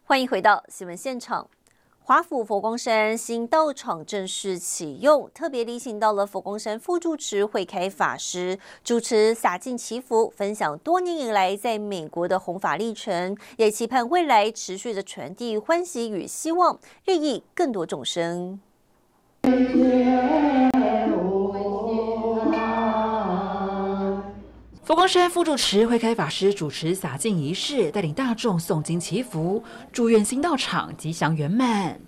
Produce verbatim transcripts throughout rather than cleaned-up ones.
欢迎回到新闻现场。华府佛光山新道场正式启用，特别礼请到了佛光山副住持慧开法师主持洒净祈福，分享多年以来在美国的弘法历程，也期盼未来持续的传递欢喜与希望，利益更多众生。 佛光山副住持慧开法师主持洒净仪式，带领大众诵经祈福，祝愿新道场吉祥圆满。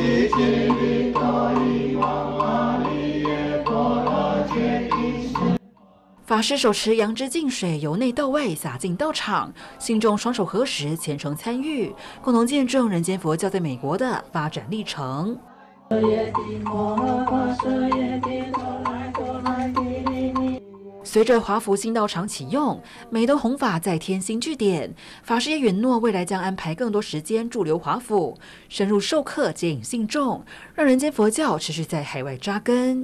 法师手持杨枝净水，由内到外洒进道场，信众双手合十，虔诚参与，共同见证人间佛教在美国的发展历程。随着华福新道场启用，美德弘法再添新据点。法师也允诺，未来将安排更多时间驻留华府，深入授课接引信众，让人间佛教持续在海外扎根。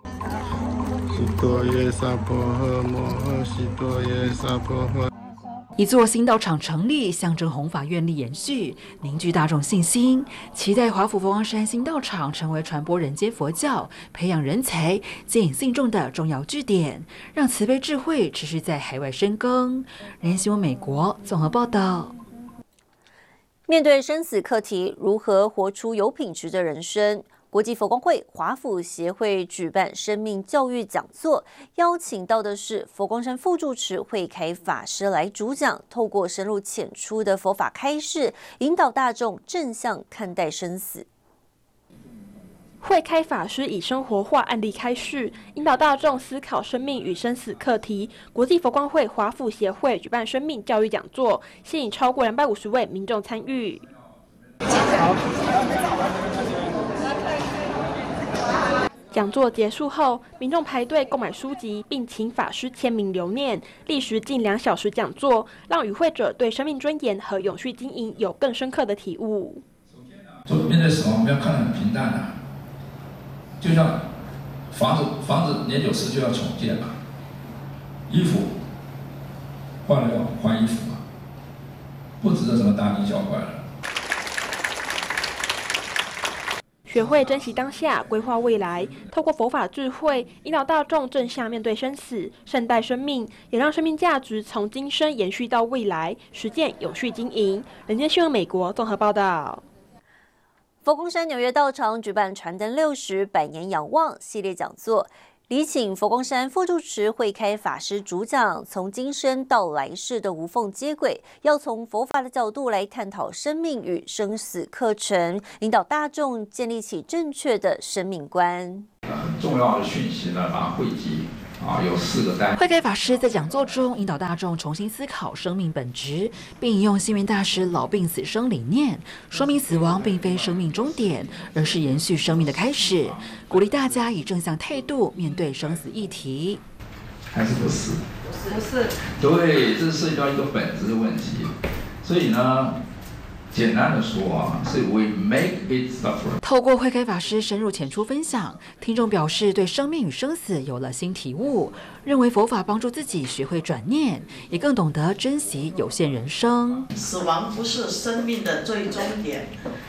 一座新道场成立，象征弘法愿力延续，凝聚大众信心。期待华府佛光山新道场成为传播人间佛教、培养人才、接引信众的重要据点，让慈悲智慧持续在海外深耕。人新闻美国综合报道。 面对生死课题，如何活出有品质的人生？国际佛光会华府协会举办生命教育讲座，邀请到的是佛光山副住持慧开法师来主讲，透过深入浅出的佛法开示，引导大众正向看待生死。 慧开法师以生活化案例开示，引导大众思考生命与生死课题。国际佛光会华府协会举办生命教育讲座，吸引超过两百五十位民众参与。讲座结束后，民众排队购买书籍，并请法师签名留念。历时近两小时讲座，让与会者对生命尊严和永续经营有更深刻的体悟。 就面对死亡，不要看得很平淡啊，就像房子，房子年久失就要重建嘛，衣服换了要换衣服嘛，不值得什么大惊小怪了。 学会珍惜当下，规划未来，透过佛法智慧，引导大众正向面对生死，善待生命，也让生命价值从今生延续到未来，实践有序经营。人间新闻美国综合报道。 佛光山纽约道场举办传灯六十百年仰望系列讲座，礼请佛光山副住持慧开法师主讲，从今生到来世的无缝接轨，要从佛法的角度来探讨生命与生死课程，引导大众建立起正确的生命观。 很重要的讯息呢，把它汇集啊，有四个单。 慧开法师在讲座中引导大众重新思考生命本质，并引用星云大师老病死生理念，说明死亡并非生命终点，而是延续生命的开始，鼓励大家以正向态度面对生死议题。 还是不是？ 不是。 对，这涉及到一个本质的问题。所以呢，简单的说啊，是 we make it suffer。 透过慧开法师深入浅出分享，听众表示对生命与生死有了新体悟，认为佛法帮助自己学会转念，也更懂得珍惜有限人生。 死亡不是生命的最终点，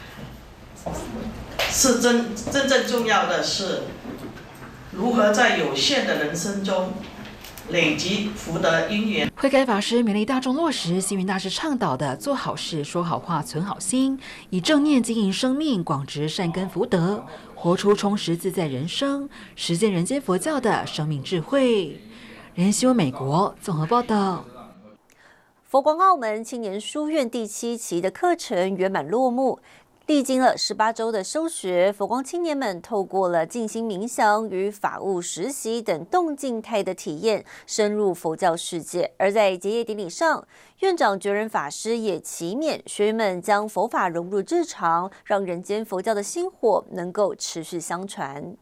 是真真正重要的是如何在有限的人生中累积福德因缘。 慧开法师勉励大众落实星云大师倡导的做好事、说好话、存好心，以正念经营生命，广植善根福德，活出充实自在人生，实践人间佛教的生命智慧。人新闻美国综合报道。 佛光澳门青年书院第七期的课程圆满落幕。历经了十八周的修学，佛光青年们透过了静心冥想与法务实习等动静态的体验，深入佛教世界。而在结业典礼上，院长觉仁法师也祈勉学员们将佛法融入日常，让人间佛教的薪火能够持续相传。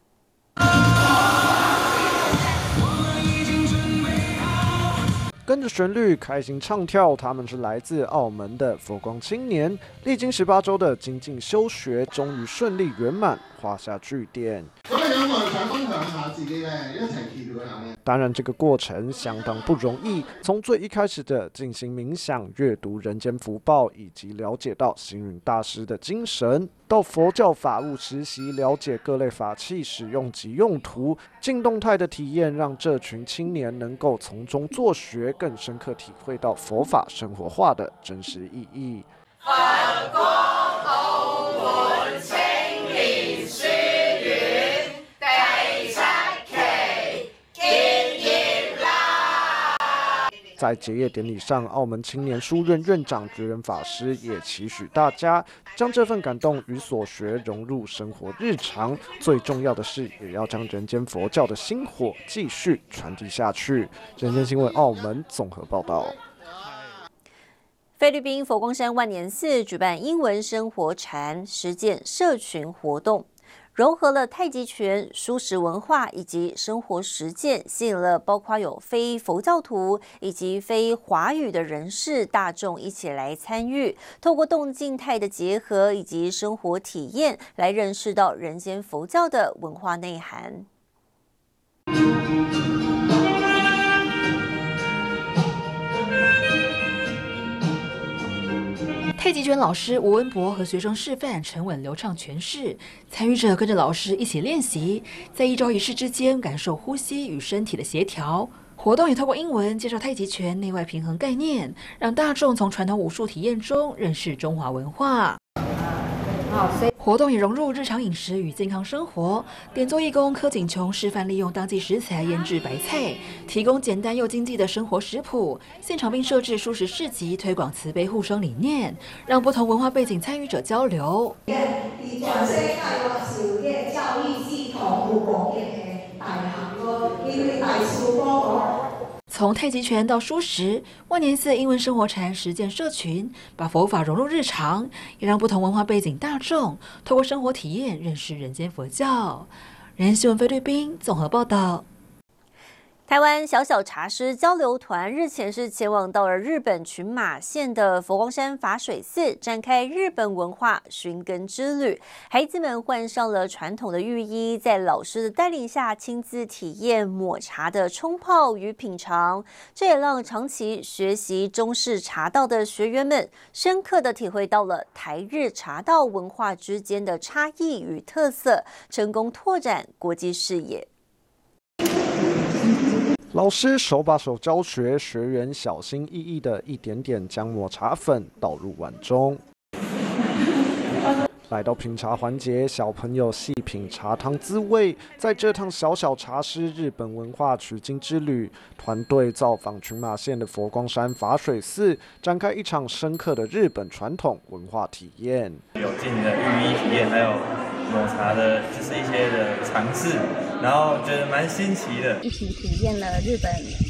跟着旋律开心唱跳，他们是来自澳门的佛光青年，历经十八周的精进修学，终于顺利圆满，畫下句點。 咁有冇人想分享下自己嘅一齊揭曉下咧？ 当然，这个过程相当不容易。从最一开始的进行冥想、阅读人间福报，以及了解到星云大师的精神，到佛教法务实习，了解各类法器使用及用途，静动态的体验，让这群青年能够从中作学，更深刻体会到佛法生活化的真实意义。佛光澳門青年書院第七期結業啦！在結業典禮上，澳門青年書院院長覺仁法師也期許大家將這份感動與所學融入生活日常，最重要的是也要將人間佛教的薪火繼續傳遞下去。人間新聞澳門綜合報道。 菲律賓佛光山萬年寺舉辦英文生活禪實踐社群活動，融合了太極拳、蔬食文化以及生活實踐，吸引了包括有非佛教徒以及非華語的人士大眾一起來參與，透過動靜態的結合以及生活體驗，來認識到人間佛教的文化內涵。 太极拳老师吴文博和学生示范沉稳流畅诠释，参与者跟着老师一起练习，在一招一式之间感受呼吸与身体的协调。活动也透过英文介绍太极拳内外平衡概念，让大众从传统武术体验中认识中华文化。活动也融入日常饮食与健康生活。点做义工柯景琼示范利用当季食材腌制白菜，提供简单又经济的生活食谱。现场并设置蔬食市集，推广慈悲护生理念，让不同文化背景参与者交流。全世界有少嘅教育系統有貢獻嘅大行咯，因為大數波。從太極拳到蔬食，萬年寺英文生活禪實踐社群，把佛法融入日常，也讓不同文化背景大眾透過生活體驗認識人間佛教。人間新聞菲律賓綜合報道。 台灣小小茶師交流團日前是前往到了日本群馬縣的佛光山法水寺，展開日本文化尋根之旅。孩子們換上了傳統的浴衣，在老師的帶領下，親自體驗抹茶的沖泡與品嘗。這也讓長期學習中式茶道的學員們，深刻地體會到了台日茶道文化之間的差異與特色，成功拓展國際視野。 老師手把手教學，學員小心翼翼的一點點將抹茶粉倒入碗中。來到品茶環節，小朋友細品茶湯滋味。在這趟小小茶師日本文化取經之旅，團隊造訪群馬縣的佛光山法水寺，展開一場深刻的日本傳統文化體驗。 有進的浴衣體驗，還有抹茶的，就是一些的嘗試，然後覺得蠻新奇的。 一起體驗了日本